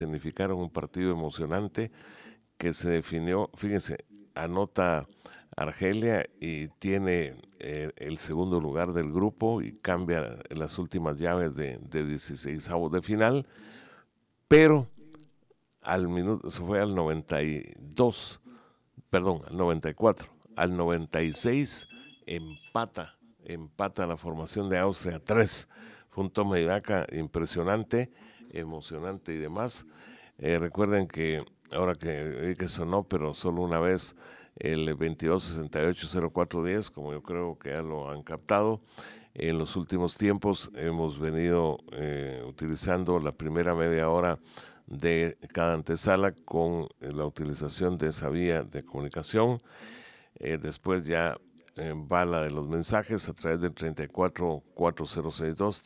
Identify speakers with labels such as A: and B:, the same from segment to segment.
A: significaron un partido emocionante que se definió, fíjense, anota Argelia y tiene el segundo lugar del grupo y cambia las últimas llaves de 16avos de final, pero al minuto, se fue al 92, perdón, al 94, al 96 empata la formación de Austria 3. Fue un toma y daca impresionante, emocionante y demás. Recuerden que ahora que sonó, pero solo una vez, el 22680410, como yo creo que ya lo han captado, en los últimos tiempos hemos venido utilizando la primera media hora de cada antesala con la utilización de esa vía de comunicación. Después ya va la de los mensajes a través del 344062,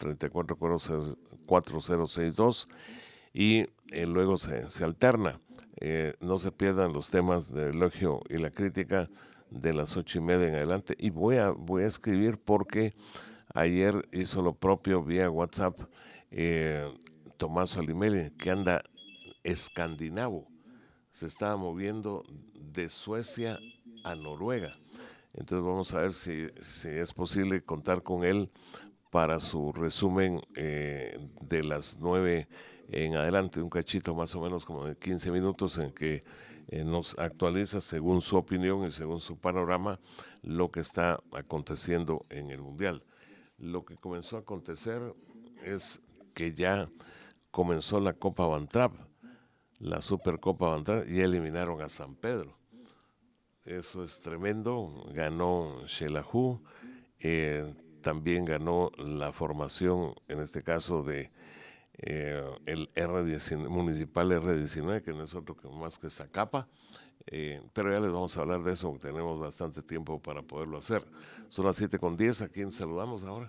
A: 344062 y luego se alterna. No se pierdan los temas del elogio y la crítica de las 8:30 en adelante. Y voy a escribir porque ayer hizo lo propio vía WhatsApp Tomás Olimeli, que anda escandinavo. Se estaba moviendo de Suecia a Noruega. Entonces vamos a ver si es posible contar con él para su resumen de las 9 en adelante, un cachito más o menos como de 15 minutos en que nos actualiza según su opinión y según su panorama lo que está aconteciendo en el Mundial. Lo que comenzó a acontecer es que ya comenzó la Copa Van Trapp, la Supercopa Van Trapp, y eliminaron a San Pedro. Eso es tremendo. Ganó Xelajú, también ganó la formación, en este caso de el R19, Municipal R19, que no es otro que más que Zacapa. Pero ya les vamos a hablar de eso, tenemos bastante tiempo para poderlo hacer. Son las 7:10, ¿a quién saludamos ahora?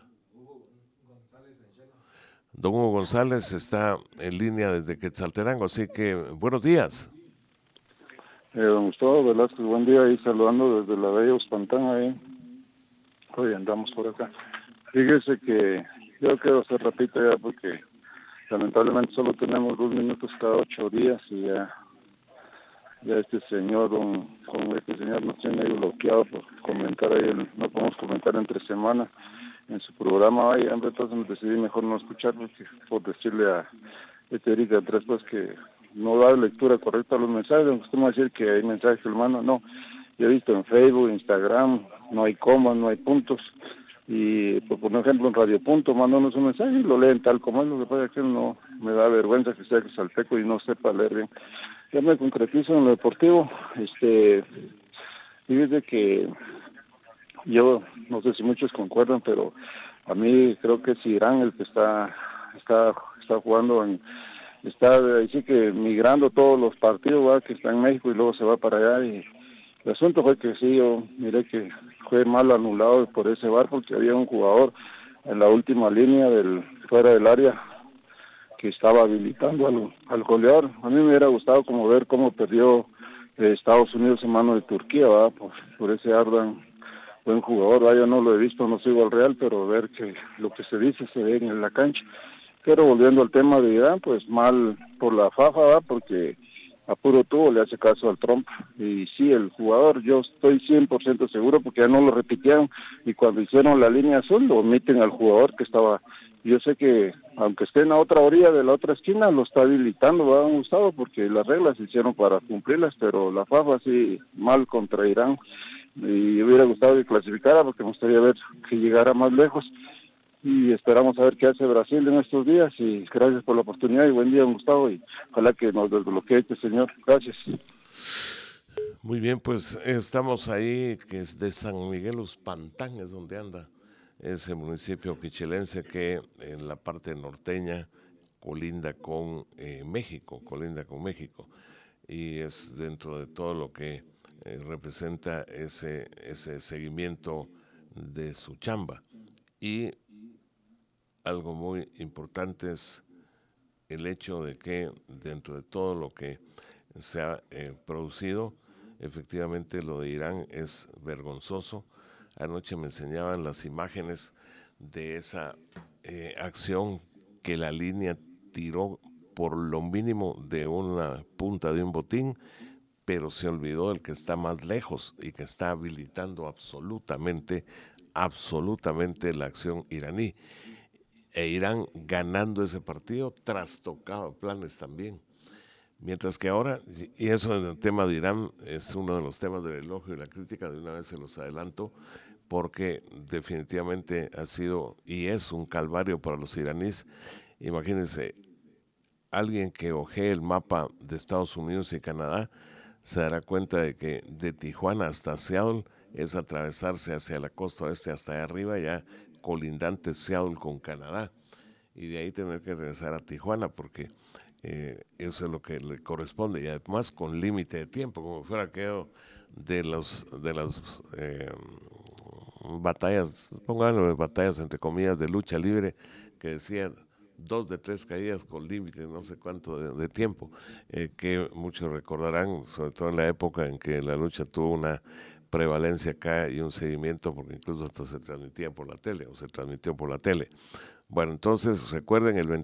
A: Don Hugo González está en línea desde Quetzaltenango, así que buenos días.
B: Don Gustavo Velázquez, buen día, ahí saludando desde la bella Uspantán, ahí. Hoy andamos por acá. Fíjese que yo quiero hacer rapidito ya porque lamentablemente solo tenemos 2 minutos cada 8 días y ya este señor, con este señor nos tiene ahí bloqueado por comentar ahí, no podemos comentar entre semana en su programa. Ay, hombre, entonces me decidí mejor no escuchar porque, por decirle a Erika Andrés pues que no da lectura correcta a los mensajes, aunque usted me va a decir que hay mensajes que lo mandan, no. Yo he visto en Facebook, Instagram, no hay comas, no hay puntos, y por ejemplo en Radio Punto mandan un mensaje y lo leen tal como es. Lo que pasa es que no me da vergüenza que sea salteco y no sepa leer bien. Ya me concretizo en lo deportivo, fíjese que yo no sé si muchos concuerdan, pero a mí creo que es Irán el que está jugando está así que migrando todos los partidos, ¿va? Que está en México y luego se va para allá. Y el asunto fue que sí, yo miré que fue mal anulado por ese VAR porque había un jugador en la última línea fuera del área que estaba habilitando al goleador. A mí me hubiera gustado como ver cómo perdió Estados Unidos en mano de Turquía, ¿va? Por ese Ardan, buen jugador, ¿va? Yo no lo he visto, no sigo al Real, pero ver que lo que se dice se ve en la cancha. Pero volviendo al tema de Irán, pues mal por la FAFA, ¿va? Porque a puro tubo le hace caso al Trump. Y sí, el jugador, yo estoy 100% seguro porque ya no lo repitieron y cuando hicieron la línea azul lo omiten al jugador que estaba. Yo sé que aunque esté en la otra orilla de la otra esquina, lo está habilitando, ¿va, Gustavo? Porque las reglas se hicieron para cumplirlas, pero la FAFA sí, mal contra Irán. Y hubiera gustado que clasificara porque me gustaría ver que llegara más lejos. Y esperamos a ver qué hace Brasil en estos días. Y gracias por la oportunidad y buen día, Gustavo. Y ojalá que nos desbloquee este señor. Gracias.
A: Muy bien, pues estamos ahí, que es de San Miguel Uspantán, es donde anda ese municipio quichelense que en la parte norteña colinda con México, y es dentro de todo lo que representa ese seguimiento de su chamba. Y algo muy importante es el hecho de que dentro de todo lo que se ha producido, efectivamente lo de Irán es vergonzoso. Anoche me enseñaban las imágenes de esa acción que la línea tiró por lo mínimo de una punta de un botín, pero se olvidó del que está más lejos y que está habilitando absolutamente la acción iraní. E Irán ganando ese partido trastocaba planes también. Mientras que ahora, y eso en el tema de Irán es uno de los temas del elogio y la crítica, de una vez se los adelanto, porque definitivamente ha sido y es un calvario para los iraníes. Imagínense, alguien que ojee el mapa de Estados Unidos y Canadá se dará cuenta de que de Tijuana hasta Seattle es atravesarse hacia la costa oeste hasta allá arriba, ya colindante Seattle con Canadá, y de ahí tener que regresar a Tijuana porque eso es lo que le corresponde, y además con límite de tiempo, como fuera aquello de las batallas, pónganlo batallas entre comillas de lucha libre, que decían 2 de 3 caídas con límite, no sé cuánto de tiempo, que muchos recordarán, sobre todo en la época en que la lucha tuvo una prevalencia acá y un seguimiento, porque incluso hasta se transmitía por la tele, o se transmitió por la tele. Bueno, entonces recuerden, el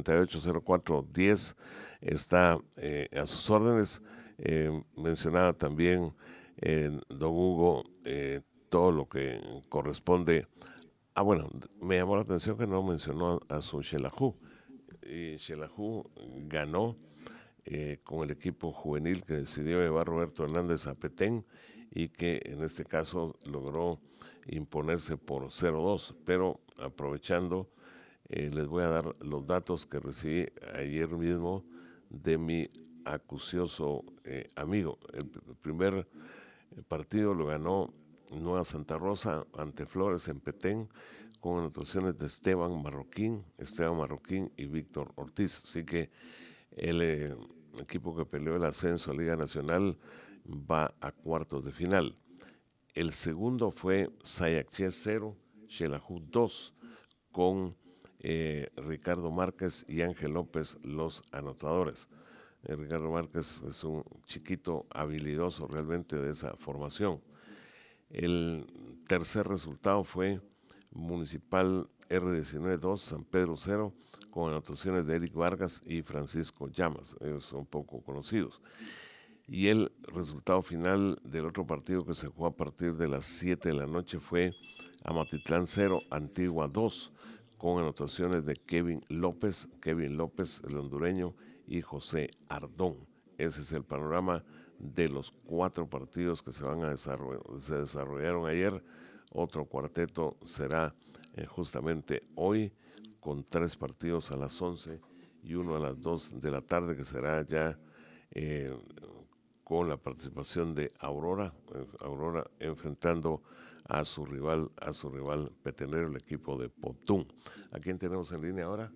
A: 22680410 está a sus órdenes. Mencionaba también don Hugo todo lo que corresponde. Ah, bueno, me llamó la atención que no mencionó a su Xelajú. Xelajú ganó con el equipo juvenil que decidió llevar Roberto Hernández a Petén y que en este caso logró imponerse por 0-2, pero aprovechando, les voy a dar los datos que recibí ayer mismo de mi acucioso amigo. El primer partido lo ganó Nueva Santa Rosa ante Flores en Petén, con anotaciones de Esteban Marroquín y Víctor Ortiz. Así que el equipo que peleó el ascenso a Liga Nacional va a cuartos de final. El segundo fue Sayacché 0, Xelajú 2, con Ricardo Márquez y Ángel López los anotadores. Ricardo Márquez es un chiquito habilidoso realmente de esa formación. El tercer resultado fue Municipal R19 2, San Pedro 0, con anotaciones de Eric Vargas y Francisco Llamas. Ellos son poco conocidos. Y el resultado final del otro partido que se jugó a partir de las 7 de la noche fue Amatitlán 0, Antigua 2, con anotaciones de Kevin López, el hondureño, y José Ardón. Ese es el panorama de los 4 partidos que se desarrollaron ayer. Otro cuarteto será justamente hoy, con 3 partidos a las 11 y uno a las 2 de la tarde, que será ya con la participación de Aurora enfrentando a su rival petenero, el equipo de Potún. ¿A quién tenemos en línea ahora?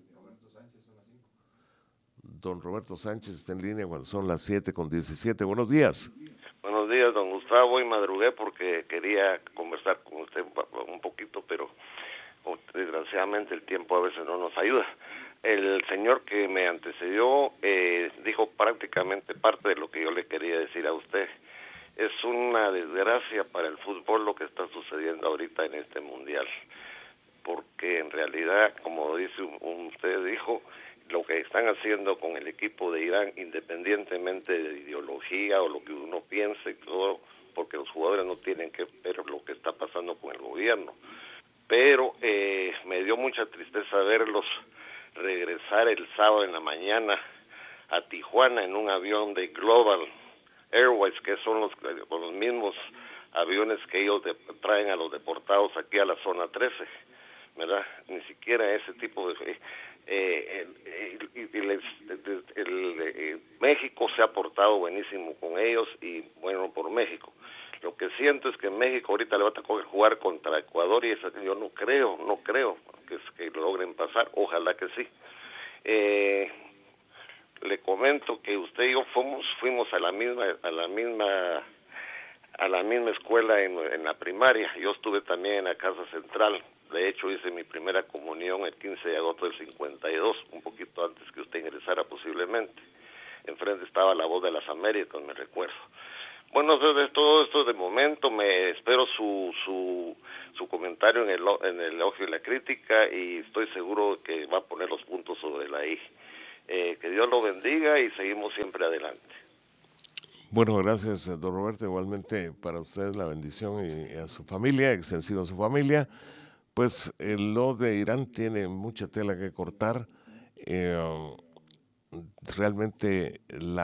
A: Don Roberto Sánchez está en línea cuando son las 7:17. Buenos días.
C: Buenos días, don Gustavo. Hoy madrugué porque quería conversar con usted un poquito, pero desgraciadamente el tiempo a veces no nos ayuda. El señor que me antecedió dijo prácticamente parte de lo que yo le quería decir a usted. Es una desgracia para el fútbol lo que está sucediendo ahorita en este mundial, porque en realidad, como dice usted dijo, lo que están haciendo con el equipo de Irán, independientemente de ideología o lo que uno piense y todo, porque los jugadores no tienen que ver lo que está pasando con el gobierno. Pero me dio mucha tristeza verlos regresar el sábado en la mañana a Tijuana en un avión de Global Airways, que son los mismos aviones que ellos traen a los deportados aquí a la zona 13, ¿verdad? Ni siquiera ese tipo de... México se ha portado buenísimo con ellos y bueno por México. Lo que siento es que México ahorita le va a tocar jugar contra Ecuador y eso, yo no creo que logren pasar, ojalá que sí. Le comento que usted y yo fuimos a la misma escuela en la primaria. Yo estuve también en la Casa Central. De hecho, hice mi primera comunión el 15 de agosto del 52, un poquito antes que usted ingresara posiblemente. Enfrente estaba la Voz de las Américas, me recuerdo. Bueno, desde todo esto de momento, me espero su comentario en el elogio y la crítica, y estoy seguro que va a poner los puntos sobre la I. Que Dios lo bendiga y seguimos siempre adelante.
A: Bueno, gracias, don Roberto. Igualmente para usted la bendición y a su familia, extensivo a su familia. Pues lo de Irán tiene mucha tela que cortar. Eh, Realmente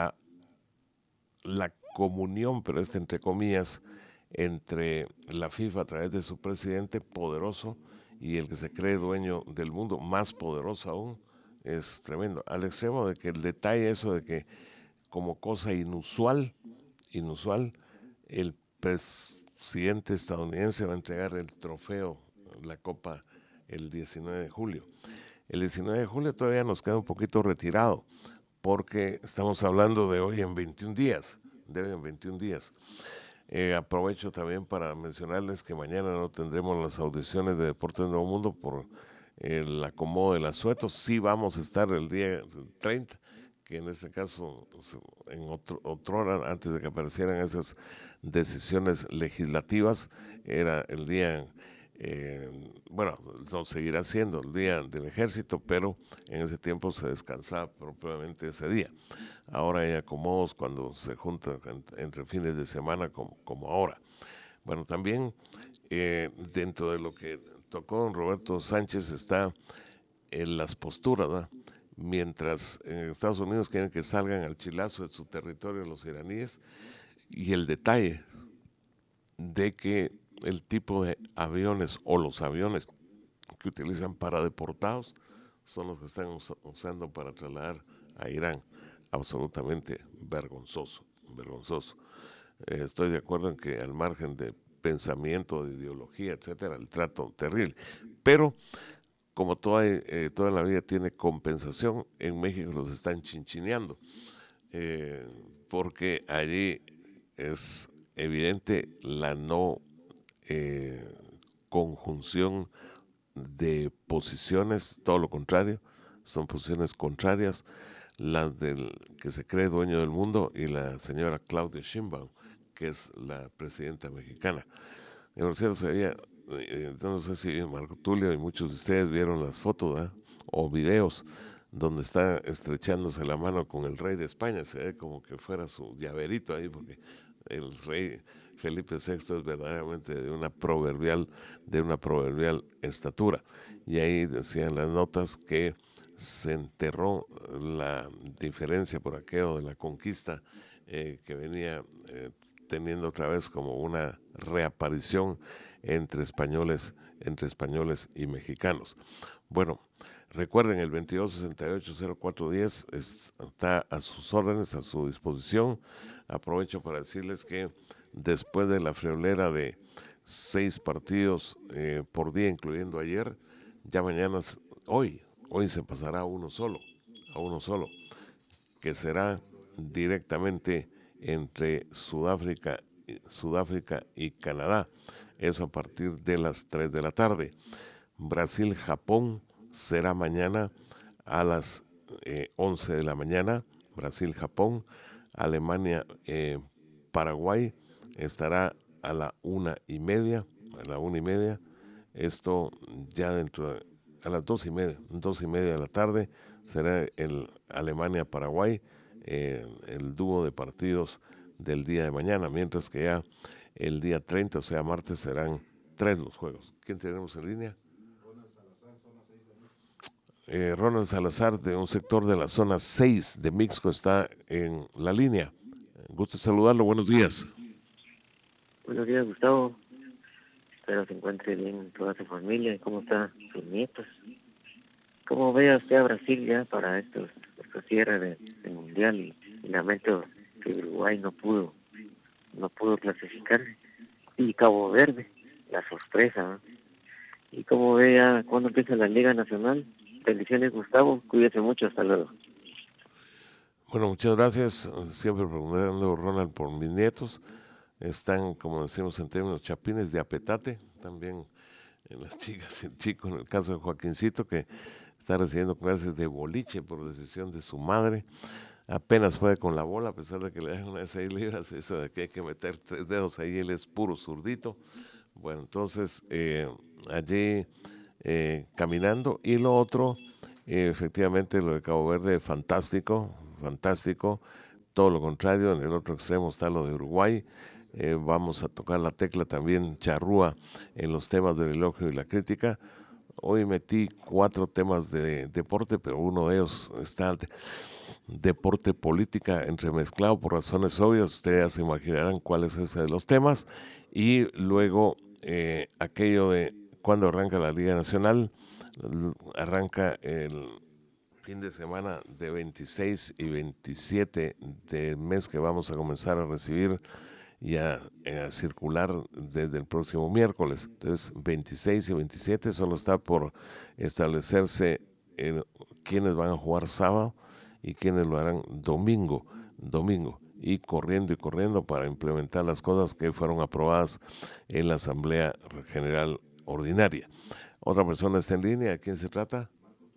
A: la comunión, pero entre comillas, entre la FIFA a través de su presidente poderoso y el que se cree dueño del mundo, más poderoso aún, es tremendo. Al extremo de que el detalle eso de que como cosa inusual, el presidente estadounidense va a entregar el trofeo, la copa, el 19 de julio. El 19 de julio todavía nos queda un poquito retirado, porque estamos hablando de hoy en 21 días, de hoy en 21 días. Aprovecho también para mencionarles que mañana no tendremos las audiciones de Deportes Nuevo Mundo por el acomodo del asueto. Sí vamos a estar el día 30, que en este caso, en otro hora, antes de que aparecieran esas decisiones legislativas, era el día, bueno, no seguirá siendo el día del ejército, pero en ese tiempo se descansaba propiamente ese día. Ahora hay acomodos cuando se juntan entre fines de semana como ahora. Bueno, también dentro de lo que tocó don Roberto Sánchez está en las posturas, ¿verdad? Mientras en Estados Unidos quieren que salgan al chilazo de su territorio los iraníes, y el detalle de que el tipo de aviones o los aviones que utilizan para deportados son los que están usando para trasladar a Irán. Absolutamente vergonzoso, vergonzoso. Estoy de acuerdo en que al margen de pensamiento, de ideología, etcétera, el trato terrible. Pero como toda la vida tiene compensación, en México los están chinchineando, porque allí es evidente la no eh, conjunción de posiciones, todo lo contrario, son posiciones contrarias, las del que se cree dueño del mundo y la señora Claudia Sheinbaum, que es la presidenta mexicana. En el cielo se veía, no sé si Marco Tulio y muchos de ustedes vieron las fotos, ¿verdad? O videos donde está estrechándose la mano con el rey de España, se ve como que fuera su llaverito ahí, porque el rey Felipe VI es verdaderamente de una proverbial estatura. Y ahí decían las notas que se enterró la diferencia por aquello de la conquista que venía teniendo otra vez como una reaparición entre españoles y mexicanos. Bueno, recuerden, el 2268-0410 está a sus órdenes, a su disposición. Aprovecho para decirles que después de la friolera de 6 partidos por día, incluyendo ayer, ya mañana, hoy se pasará a uno solo, que será directamente entre Sudáfrica y Canadá. Eso a partir de las 3 de la tarde. Brasil-Japón será mañana a las 11 de la mañana. Brasil-Japón. Alemania-Paraguay estará a la 1:30. A la 1:30. Esto ya a las 2:30 de la tarde será el Alemania-Paraguay, el dúo de partidos del día de mañana, mientras que ya el día 30, o sea, martes, serán 3 los juegos. ¿Quién tenemos en línea? Ronald Salazar, de un sector de la zona 6 de Mixco, está en la línea. Gusto saludarlo, buenos días.
D: Buenos días, Gustavo. Espero se encuentre bien toda su familia. ¿Cómo están sus nietos? ¿Cómo ve usted a Brasil ya para estos cierre del Mundial? Y lamento que Uruguay no pudo clasificar. Y Cabo Verde, la sorpresa, ¿no? ¿Y cómo ve ya cuándo empieza la Liga Nacional? Bendiciones, Gustavo. Cuídese mucho. Hasta luego.
A: Bueno, muchas gracias. Siempre preguntando, Ronald, por mis nietos. Están, como decimos en términos chapines, de apetate. También las chicas y el chico, en el caso de Joaquincito, que está recibiendo clases de boliche por decisión de su madre. Apenas puede con la bola, a pesar de que le dejan una de 6 libras. Eso de que hay que meter 3 dedos ahí, él es puro zurdito. Bueno, entonces allí caminando. Y lo otro Efectivamente, lo de Cabo Verde, fantástico, fantástico. Todo lo contrario, en el otro extremo está lo de Uruguay. Vamos a tocar la tecla también charrúa en los temas del elogio y la crítica. Hoy metí 4 temas de deporte, pero uno de ellos está deporte política entremezclado por razones obvias. Ustedes ya se imaginarán cuál es ese de los temas. Y luego aquello de cuando arranca la Liga Nacional. Arranca el fin de semana de 26 y 27 del mes que vamos a comenzar a recibir y a circular desde el próximo miércoles. Entonces, 26 y 27 solo está por establecerse quiénes van a jugar sábado y quiénes lo harán domingo, y corriendo para implementar las cosas que fueron aprobadas en la Asamblea General Ordinaria. Otra persona está en línea. ¿A quién se trata?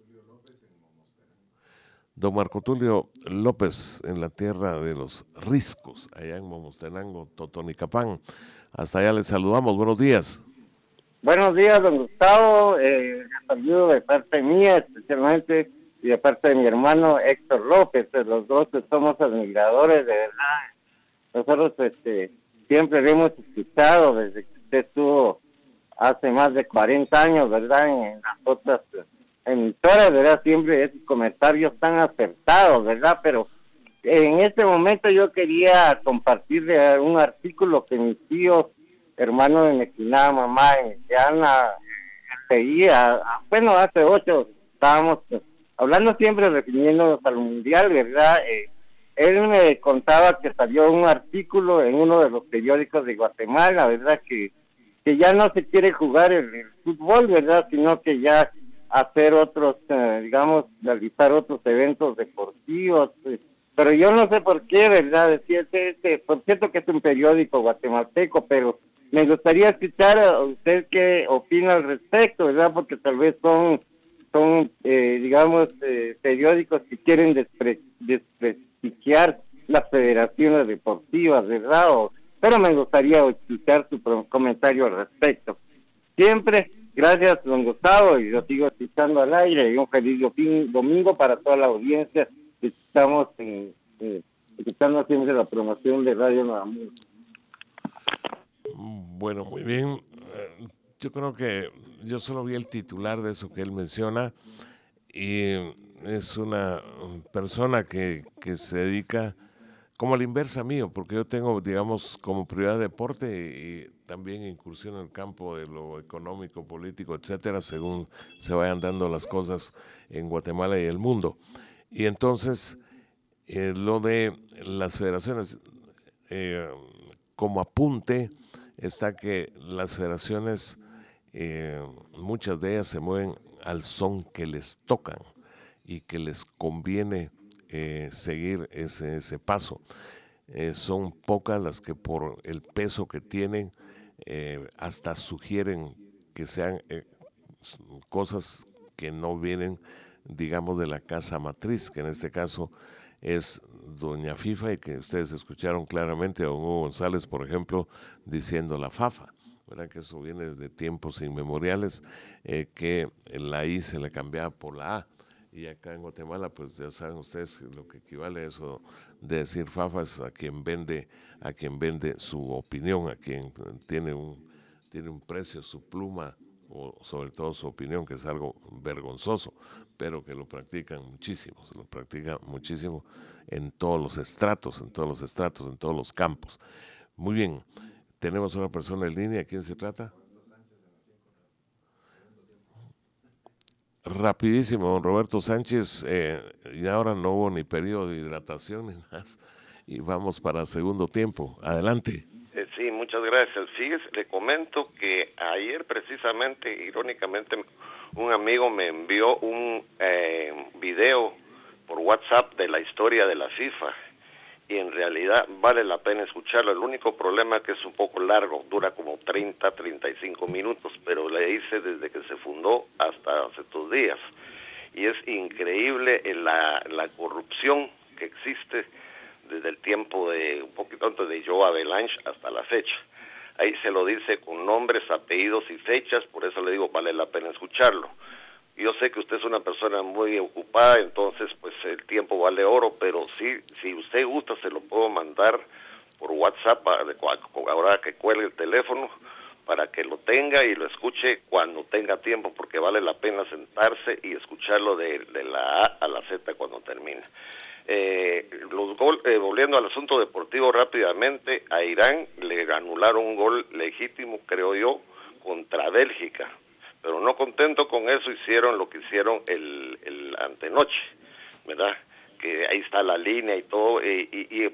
A: Don Marco Tulio López, en la tierra de los Riscos, allá en Momostenango, Totonicapán. Hasta allá les saludamos. Buenos días.
E: Buenos días, don Gustavo. Saludo de parte mía, especialmente, y de parte de mi hermano Héctor López. Los dos somos admiradores, de verdad. Nosotros siempre le hemos escuchado desde que usted estuvo hace más de 40 años, ¿verdad? En las otras emisoras, ¿verdad? Siempre esos comentarios tan acertados, ¿verdad? Pero en este momento yo quería compartirle un artículo que mis tíos, hermanos de Mequinada, mamá de Mexicana, seguía, bueno, hace 8 estábamos hablando siempre refiriéndonos al mundial, ¿verdad? Él me contaba que salió un artículo en uno de los periódicos de Guatemala, ¿verdad? Que ya no se quiere jugar el fútbol, ¿verdad? Sino que ya hacer otros, digamos, realizar otros eventos deportivos. Pero yo no sé por qué, ¿verdad? Decía por cierto que es un periódico guatemalteco, pero me gustaría escuchar a usted qué opina al respecto, ¿verdad? Porque tal vez son digamos, periódicos que quieren desprestigiar las federaciones deportivas, ¿verdad? Pero me gustaría escuchar su comentario al respecto. Siempre, gracias, don Gustavo, y lo sigo escuchando al aire, y un feliz domingo para toda la audiencia que estamos escuchando siempre la promoción de Radio Nueva Música.
A: Bueno, muy bien. Yo creo que yo solo vi el titular de eso que él menciona y es una persona que se dedica como a la inversa mío, porque yo tengo, digamos, como prioridad deporte y también incursión en el campo de lo económico, político, etcétera, según se vayan dando las cosas en Guatemala y el mundo. Y entonces, lo de las federaciones, como apunte, está que las federaciones, muchas de ellas se mueven al son que les tocan y que les conviene seguir ese paso. Son pocas las que por el peso que tienen hasta sugieren que sean cosas que no vienen, digamos, de la casa matriz, que en este caso es doña FIFA, y que ustedes escucharon claramente a don Hugo González, por ejemplo, diciendo la FAFA, ¿verdad? Que eso viene de tiempos inmemoriales, que la I se le cambiaba por la A. Y acá en Guatemala, pues ya saben ustedes lo que equivale a eso de decir FAFA es a quien vende su opinión, a quien tiene un precio su pluma, o sobre todo su opinión, que es algo vergonzoso, pero que lo practican muchísimo, se lo practican muchísimo en todos los estratos, en todos los campos. Muy bien, tenemos una persona en línea. ¿Quién se trata? Rapidísimo, don Roberto Sánchez, y ahora no hubo ni periodo de hidratación ni nada, y vamos para segundo tiempo. Adelante.
C: Sí, muchas gracias. Fíjese, le comento que ayer precisamente, irónicamente, un amigo me envió un video por WhatsApp de la historia de la FIFA, y en realidad vale la pena escucharlo. El único problema es que es un poco largo, dura como 35 minutos, pero la hice desde que se fundó hasta hace 2 días. Y es increíble la corrupción que existe desde el tiempo de un poquito antes de Joe Avalanche hasta la fecha. Ahí se lo dice con nombres, apellidos y fechas, por eso le digo, vale la pena escucharlo. Yo sé que usted es una persona muy ocupada, entonces pues el tiempo vale oro, pero sí, si usted gusta se lo puedo mandar por WhatsApp ahora que cuelgue el teléfono para que lo tenga y lo escuche cuando tenga tiempo, porque vale la pena sentarse y escucharlo de la A a la Z cuando termine. Volviendo al asunto deportivo rápidamente, a Irán le anularon un gol legítimo, creo yo, contra Bélgica, pero no contento con eso hicieron lo que hicieron el antenoche, ¿verdad? Que ahí está la línea y todo, y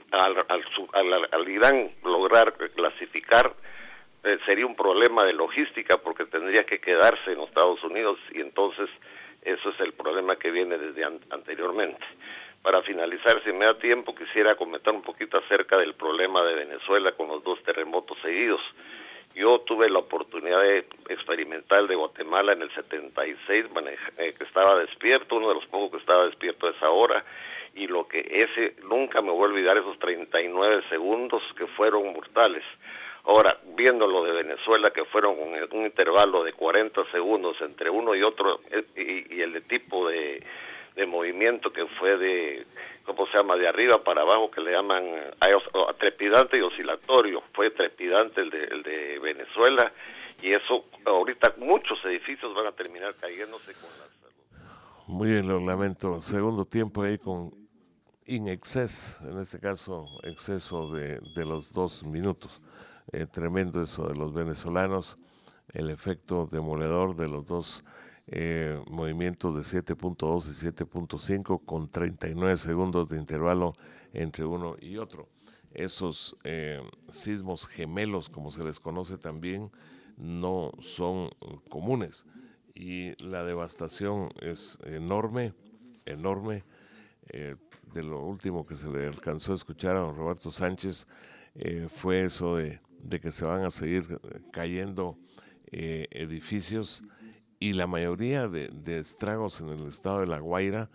C: al Irán lograr clasificar sería un problema de logística porque tendría que quedarse en los Estados Unidos y entonces eso es el problema que viene desde anteriormente. Para finalizar, si me da tiempo, quisiera comentar un poquito acerca del problema de Venezuela con los 2 terremotos seguidos. Yo tuve la oportunidad de experimentar de Guatemala en el 76, que estaba despierto, uno de los pocos que estaba despierto a esa hora, y nunca me voy a olvidar esos 39 segundos que fueron mortales. Ahora, viendo lo de Venezuela, que fueron un intervalo de 40 segundos entre uno y otro, y el tipo de movimiento que fue de, ¿cómo se llama?, de arriba para abajo, que le llaman trepidante y oscilatorio. Fue trepidante el de Venezuela, y eso, ahorita muchos edificios van a terminar cayéndose con la salud.
A: Muy bien, lo lamento. Segundo tiempo ahí con in excess, en este caso exceso de los 2 minutos. Tremendo eso de los venezolanos, el efecto demoledor de los dos movimientos de 7.2 y 7.5 con 39 segundos de intervalo entre uno y otro. Esos sismos gemelos, como se les conoce también, no son comunes y la devastación es enorme, enorme. De lo último que se le alcanzó a escuchar a don Roberto Sánchez fue eso de que se van a seguir cayendo edificios, y la mayoría de estragos en el estado de La Guaira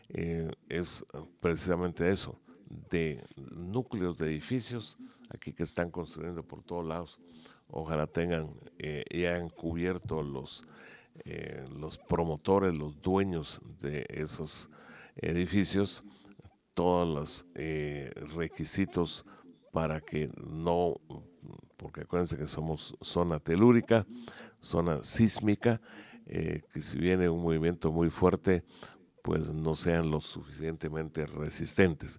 A: es precisamente eso, de núcleos de edificios aquí que están construyendo por todos lados. Ojalá tengan y hayan cubierto los promotores, los dueños de esos edificios, todos los requisitos para que no, porque acuérdense que somos zona telúrica, zona sísmica, que si viene un movimiento muy fuerte, pues no sean lo suficientemente resistentes.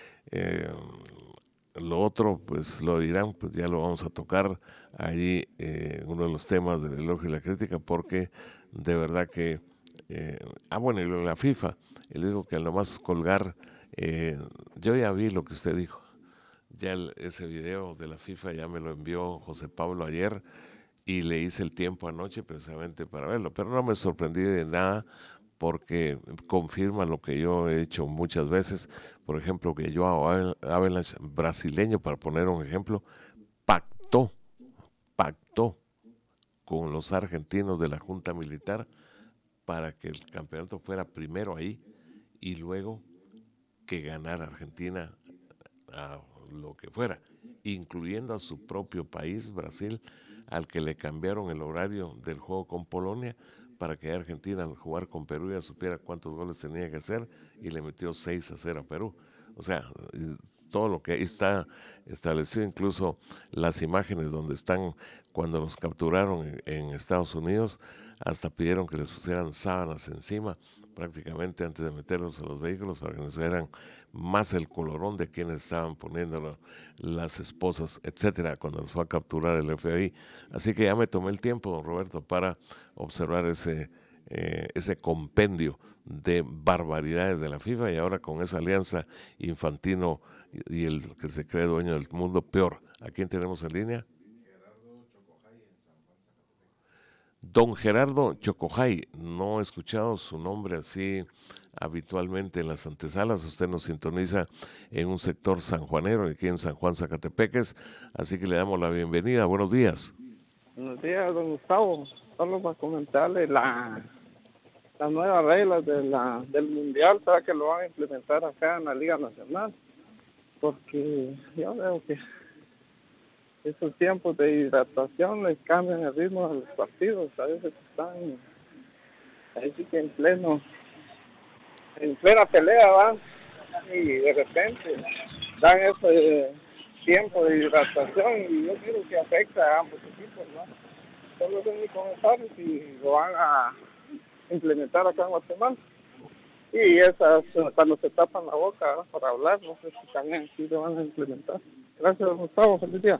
A: Lo otro, pues lo dirán, pues ya lo vamos a tocar ahí, uno de los temas del elogio y la crítica, porque de verdad que, bueno, y la FIFA, él dijo que al nomás colgar, yo ya vi lo que usted dijo, ya ese video de la FIFA ya me lo envió José Pablo ayer, y le hice el tiempo anoche precisamente para verlo, pero no me sorprendí de nada porque confirma lo que yo he dicho muchas veces. Por ejemplo, que Joao Avalanche, brasileño, para poner un ejemplo, pactó con los argentinos de la Junta Militar para que el campeonato fuera primero ahí y luego que ganara Argentina a lo que fuera, incluyendo a su propio país, Brasil, al que le cambiaron el horario del juego con Polonia para que Argentina, al jugar con Perú, ya supiera cuántos goles tenía que hacer, y le metió 6-0 a Perú. O sea, todo lo que ahí está establecido, incluso las imágenes donde están cuando los capturaron en Estados Unidos, hasta pidieron que les pusieran sábanas encima prácticamente antes de meterlos a los vehículos para que nos dieran más el colorón de quienes estaban poniéndolo, las esposas, etcétera, cuando los fue a capturar el FBI. Así que ya me tomé el tiempo, don Roberto, para observar ese compendio de barbaridades de la FIFA, y ahora con esa alianza Infantino y el que se cree dueño del mundo, peor. ¿A quién tenemos en línea? Don Gerardo Chocojay, no he escuchado su nombre así habitualmente en las antesalas. Usted nos sintoniza en un sector sanjuanero, aquí en San Juan, Zacatepeques, así que le damos la bienvenida. Buenos días.
F: Buenos días, don Gustavo. Solo para comentarle las nuevas reglas del Mundial, para que lo van a implementar acá en la Liga Nacional, porque yo veo que esos tiempos de hidratación les cambian el ritmo de los partidos. A veces están Ahí sí que en plena pelea van y de repente dan ese tiempo de hidratación y yo creo que afecta a ambos equipos, ¿no? Solo es mi comentario si lo van a implementar acá en Guatemala. Y esas, cuando se tapan la boca, ¿no?, para hablar, no sé si también sí lo van a implementar. Gracias, Gustavo. Feliz día.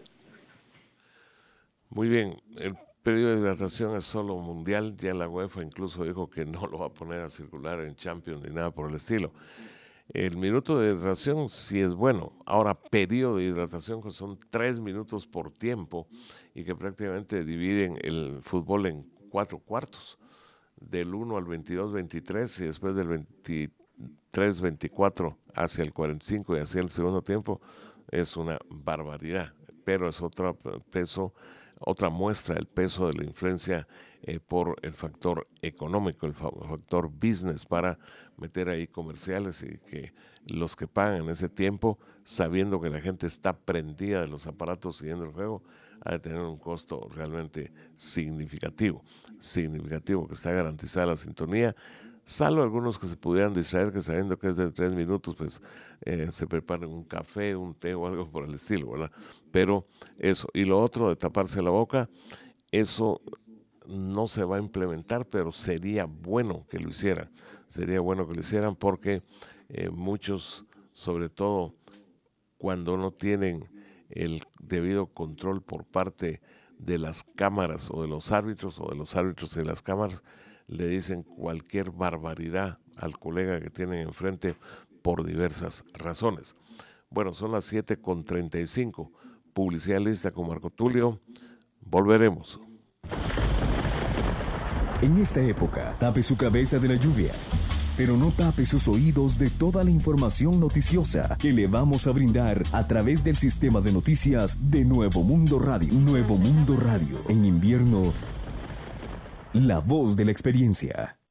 A: Muy bien. El periodo de hidratación es solo mundial. Ya la UEFA incluso dijo que no lo va a poner a circular en Champions ni nada por el estilo. El minuto de hidratación sí es bueno. Ahora, periodo de hidratación, que son 3 minutos por tiempo y que prácticamente dividen el fútbol en 4 cuartos, del 1 al 22-23 y después del 23-24 hacia el 45 y hacia el segundo tiempo, es una barbaridad. Pero es otra muestra del peso de la influencia por el factor económico, el factor business, para meter ahí comerciales y que los que pagan en ese tiempo, sabiendo que la gente está prendida de los aparatos siguiendo el juego, ha de tener un costo realmente significativo, que está garantizada la sintonía, salvo algunos que se pudieran distraer, que sabiendo que es de 3 minutos, pues se preparen un café, un té o algo por el estilo, ¿verdad? Pero eso, y lo otro de taparse la boca, eso no se va a implementar, pero sería bueno que lo hicieran. Porque muchos, sobre todo cuando no tienen el debido control por parte de las cámaras o de los árbitros y las cámaras, le dicen cualquier barbaridad al colega que tienen enfrente por diversas razones. Bueno, son las 7:35. Publicidad lista con Marco Tulio. Volveremos.
G: En esta época, tape su cabeza de la lluvia, pero no tape sus oídos de toda la información noticiosa que le vamos a brindar a través del sistema de noticias de Nuevo Mundo Radio. Nuevo Mundo Radio. En invierno, la voz de la experiencia.